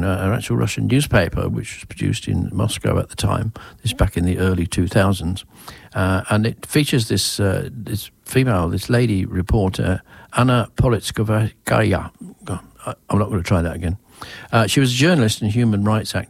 an actual Russian newspaper, which was produced in Moscow at the time. This back in the early 2000s. And it features this lady reporter, Anna Politkovskaya. I'm not going to try that again. She was a journalist and human rights